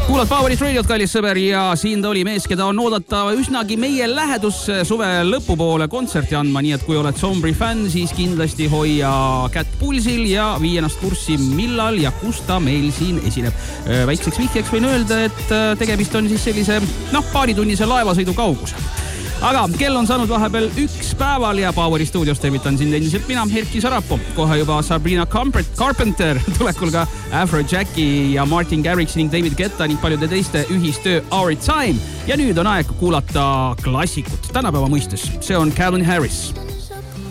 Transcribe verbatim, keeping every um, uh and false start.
Kuulad Powerit Radiot, kallis sõber, ja siin ta oli mees, keda on oodata üsnagi meie lähedus suve lõpupoole kontserti andma, nii et kui oled Sombri fänn, siis kindlasti hoia kätt pulsil ja vii ennast kurssi, millal ja kus ta meil siin esineb. Väikseks vihjeks võin öelda, et tegemist on siis sellise, noh, paaritunnise laevasõidu kauguse. Aga kell on saanud vahepeal üks päeval ja Poweri stuudios teevitan sind endiselt mina, Erki Sarapuu. Kohe juba Sabrina Carpenter, tulekul ka Afrojacky ja Martin Garrix ning David Guetta ning paljude teiste ühistöö Our Time. Ja nüüd on aeg kuulata klassikut tänapäeva mõistes. See on Calvin Harris.